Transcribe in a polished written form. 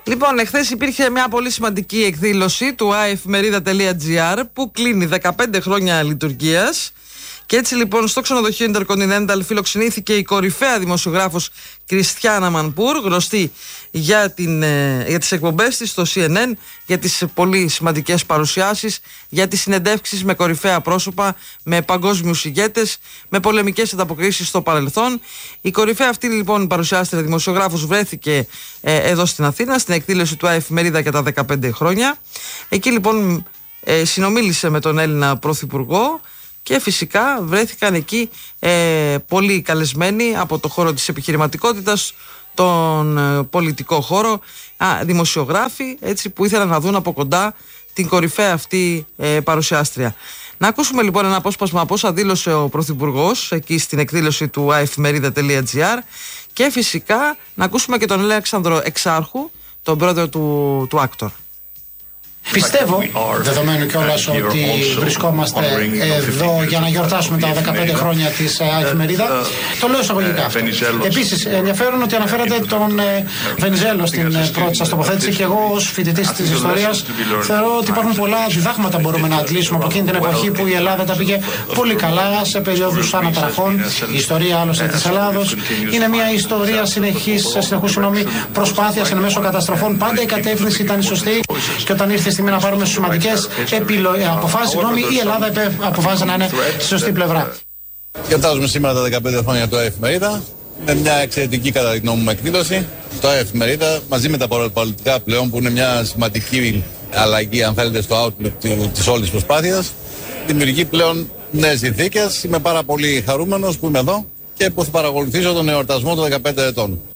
Λοιπόν, εχθές υπήρχε μια πολύ σημαντική εκδήλωση του aefmerida.gr που κλείνει 15 χρόνια λειτουργίας. Και έτσι λοιπόν στο ξενοδοχείο Intercontinental φιλοξενήθηκε η κορυφαία δημοσιογράφος Κριστιάνα Μανπούρ, γνωστή για τις εκπομπές της στο CNN, για τις πολύ σημαντικές παρουσιάσεις, για τις συνεντεύξεις με κορυφαία πρόσωπα, με παγκόσμιους ηγέτες, με πολεμικές ανταποκρίσεις στο παρελθόν. Η κορυφαία αυτή λοιπόν παρουσιάστρια δημοσιογράφος βρέθηκε εδώ στην Αθήνα, στην εκδήλωση του aefmerida για τα 15 χρόνια. Εκεί λοιπόν συνομίλησε με τον Έλληνα Πρωθυπουργό. Και φυσικά βρέθηκαν εκεί πολλοί καλεσμένοι από το χώρο της επιχειρηματικότητας, τον πολιτικό χώρο, δημοσιογράφοι, έτσι, που ήθελαν να δουν από κοντά την κορυφαία αυτή παρουσιάστρια. Να ακούσουμε λοιπόν ένα απόσπασμα από όσα δήλωσε ο Πρωθυπουργός εκεί στην εκδήλωση του aefmerida.gr και φυσικά να ακούσουμε και τον Αλέξανδρο Εξάρχου, τον πρόεδρο του Άκτορ. Πιστεύω, δεδομένου κιόλας ότι βρισκόμαστε εδώ για να γιορτάσουμε τα 15 χρόνια της aefmerida, το λέω εισαγωγικά. Επίσης, ενδιαφέρον ότι αναφέρατε τον Βενιζέλο στην πρώτη σας τοποθέτηση και εγώ ως φοιτητής της ιστορίας θεωρώ ότι υπάρχουν πολλά διδάγματα που μπορούμε να αντλήσουμε από εκείνη την εποχή που η Ελλάδα τα πήγε πολύ καλά σε περίοδους αναταραχών. Η ιστορία άλλωστε της Ελλάδος είναι μια ιστορία συνεχούς προσπάθειας εν μέσω καταστροφών. Πάντα η κατεύθυνση ήταν η σωστή και όταν ήρθε η στιγμή να πάρουμε σημαντικές αποφάσεις, η Ελλάδα αποφάσισε να είναι στη σωστή πλευρά. Γιορτάζουμε σήμερα τα 15 χρόνια του aefmerida. Είναι μια εξαιρετική κατά τη γνώμη μου εκδήλωση. Το aefmerida μαζί με τα πολιτικά πλέον που είναι μια σημαντική αλλαγή αν θέλετε στο outlook της όλης προσπάθειας, δημιουργεί πλέον νέες συνθήκες. Είμαι πάρα πολύ χαρούμενος που είμαι εδώ και που θα παρακολουθήσω τον εορτασμό των 15 ετών.